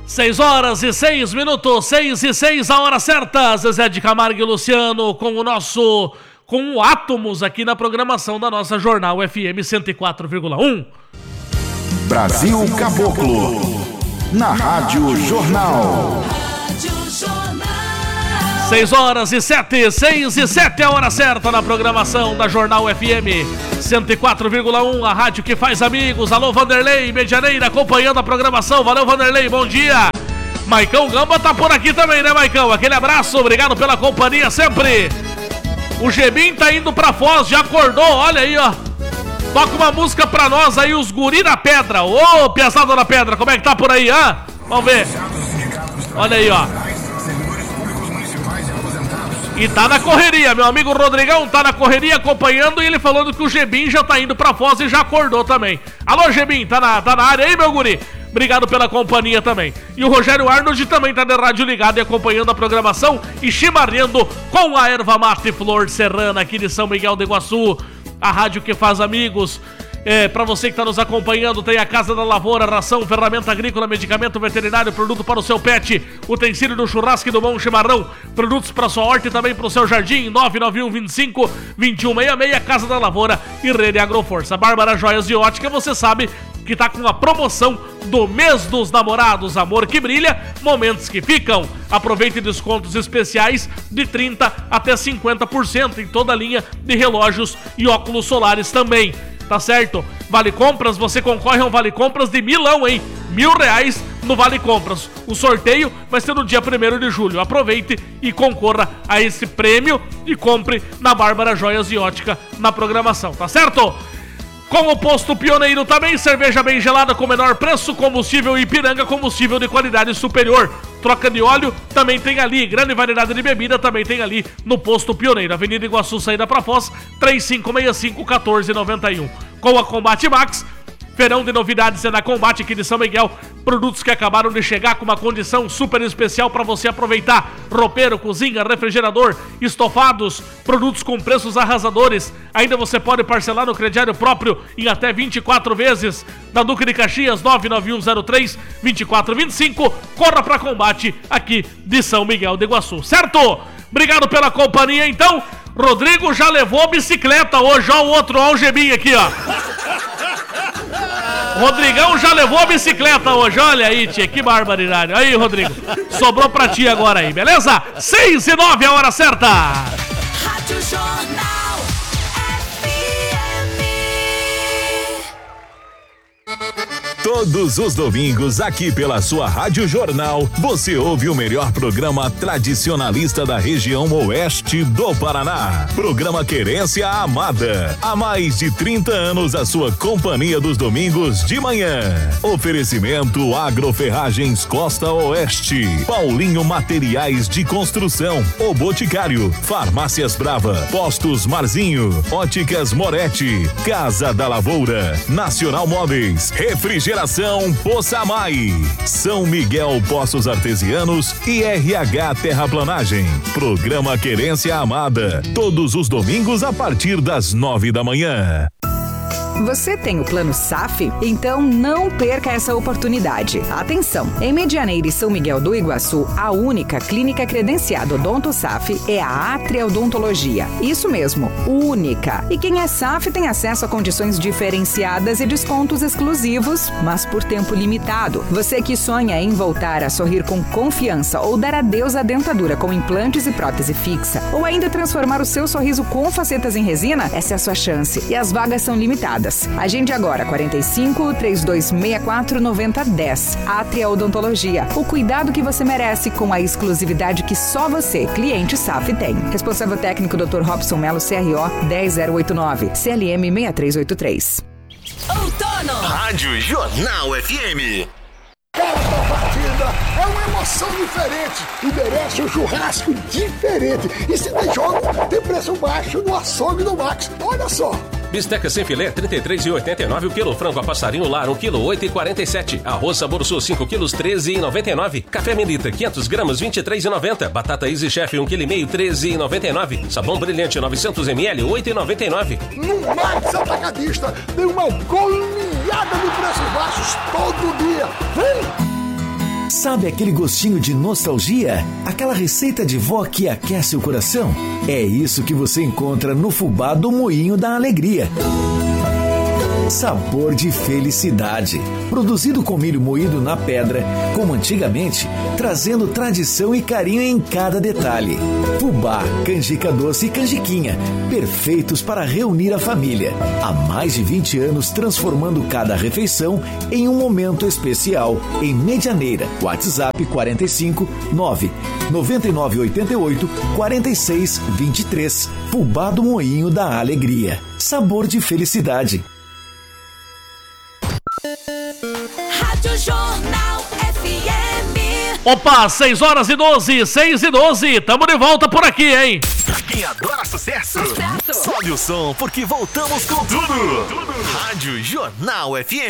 6 horas e 6 minutos, 6 e 6, a hora certa. Zezé de Camargo e Luciano com o Átomos aqui na programação da nossa Jornal FM 104,1. Brasil Caboclo, na Rádio Jornal. 6 horas e 7, 6 e 7, a hora certa na programação da Jornal FM 104,1, a rádio que faz amigos. Alô, Vanderlei Medianeira, acompanhando a programação. Valeu, Vanderlei, bom dia. Maicão Gamba tá por aqui também, né, Maicão? Aquele abraço, obrigado pela companhia sempre. O Gebim tá indo pra Foz, já acordou, olha aí, ó. Toca uma música pra nós aí, os Guri da Pedra. Ô, Piazada da Pedra, como é que tá por aí, hã? Vamos ver. Olha aí, ó. E tá na correria, meu amigo Rodrigão tá na correria acompanhando, e ele falando que o Gebim já tá indo pra Foz e já acordou também. Alô, Gebim, tá na área aí, meu guri? Obrigado pela companhia também. E o Rogério Arnold também tá de rádio ligado e acompanhando a programação e chimarrando com a erva mate Flor Serrana aqui de São Miguel do Iguaçu, a rádio que faz amigos. Pra você que está nos acompanhando, tem a Casa da Lavoura, ração, ferramenta agrícola, medicamento veterinário, produto para o seu pet, utensílio do churrasco e do bom chimarrão, produtos para sua horta e também para o seu jardim. 99125-2166, Casa da Lavoura e Rede Agroforça. Bárbara Joias de Ótica, você sabe que está com a promoção do mês dos namorados, amor que brilha, momentos que ficam. Aproveite descontos especiais de 30% até 50% em toda a linha de relógios e óculos solares também. Tá certo? Vale Compras, você concorre a um Vale Compras de milão, hein? R$1.000 no Vale Compras. O sorteio vai ser no dia 1º de julho. Aproveite e concorra a esse prêmio e compre na Bárbara Joias e Ótica na programação, tá certo? Com o Posto Pioneiro também, cerveja bem gelada com menor preço, combustível Ipiranga, combustível de qualidade superior. Troca de óleo também tem ali, grande variedade de bebida também tem ali no Posto Pioneiro. Avenida Iguaçu, saída pra Foz, 3565-1491. Com a Combate Max, feirão de novidades é na Combate aqui de São Miguel. Produtos que acabaram de chegar com uma condição super especial para você aproveitar. Roupeiro, cozinha, refrigerador, estofados, produtos com preços arrasadores. Ainda você pode parcelar no crediário próprio em até 24 vezes. Da Duque de Caxias, 99103-2425. Corra para Combate aqui de São Miguel do Iguaçu, certo? Obrigado pela companhia, então. Rodrigo já levou bicicleta hoje, ó o outro, ó o Gebinho aqui, ó. Rodrigão já levou a bicicleta hoje, olha aí, tia, que barbaridade. Aí, Rodrigo, sobrou pra ti agora aí, beleza? 6 e 9, a hora certa. Rádio Jornal FM. Todos os domingos, aqui pela sua Rádio Jornal, você ouve o melhor programa tradicionalista da região oeste do Paraná. Programa Querência Amada. Há mais de 30 anos, a sua companhia dos domingos de manhã. Oferecimento Agroferragens Costa Oeste. Paulinho Materiais de Construção. O Boticário. Farmácias Brava. Postos Marzinho. Óticas Moretti. Casa da Lavoura. Nacional Móveis. Refrigeração Poçamai, São Miguel Poços Artesianos e RH Terraplanagem. Programa Querência Amada, todos os domingos a partir das 9 da manhã. Você tem o plano SAF? Então não perca essa oportunidade. Atenção! Em Medianeira e São Miguel do Iguaçu, a única clínica credenciada Odonto SAF é a Atria Odontologia. Isso mesmo, única. E quem é SAF tem acesso a condições diferenciadas e descontos exclusivos, mas por tempo limitado. Você que sonha em voltar a sorrir com confiança ou dar adeus à dentadura com implantes e prótese fixa, ou ainda transformar o seu sorriso com facetas em resina, essa é a sua chance. E as vagas são limitadas. Agende agora, 45-3264-9010. Atria Odontologia. O cuidado que você merece com a exclusividade que só você, cliente SAF, tem. Responsável técnico Dr. Robson Melo, CRO 10089, CLM 6383. Outono. Rádio Jornal FM. Cada partida é uma emoção diferente e merece um churrasco diferente. E se tem jogo, tem preço baixo no açougue do Max. Olha só. Bisteca sem filé, R$ 33,89 o quilo. Frango a passarinho lar, 1 quilo, R$ 8,47. Arroz Sabor Sul, 5 quilos, R$ 13,99. Café Melita, 500 gramas, R$ 23,90. Batata Easy Chef, 1,5 kg, R$ 13,99. Sabão Brilhante, 900 ml, R$ 8,99. No Max Atacadista, tem uma goleada de preços baixos todo dia. Vem! Sabe aquele gostinho de nostalgia? Aquela receita de vó que aquece o coração? É isso que você encontra no fubá do Moinho da Alegria. Sabor de felicidade. Produzido com milho moído na pedra, como antigamente, trazendo tradição e carinho em cada detalhe. Fubá, canjica doce e canjiquinha, perfeitos para reunir a família. Há mais de 20 anos transformando cada refeição em um momento especial. Em Medianeira, WhatsApp 45 9 9988 46 23. Fubá do Moinho da Alegria. Sabor de felicidade. Rádio Jornal FM. Opa, 6h12, tamo de volta por aqui, hein? Quem adora sucesso, sobe o som porque voltamos com tudo. Rádio Jornal FM.